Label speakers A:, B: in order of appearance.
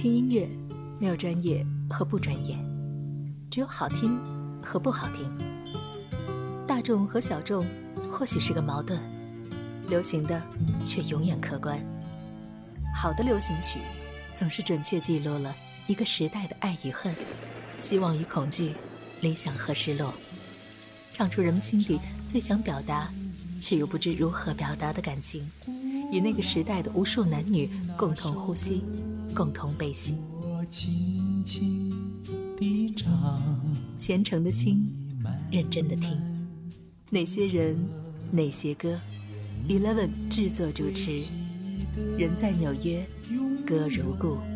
A: 听音乐没有专业和不专业，只有好听和不好听。大众和小众或许是个矛盾，流行的却永远客观。好的流行曲总是准确记录了一个时代的爱与恨，希望与恐惧，理想和失落，唱出人们心底最想表达却又不知如何表达的感情，与那个时代的无数男女共同呼吸，共同悲喜。
B: 我轻轻地唱，
A: 虔诚的心，认真的听。哪些人，哪些歌 ，Eleven 制作主持，人在纽约，歌如故。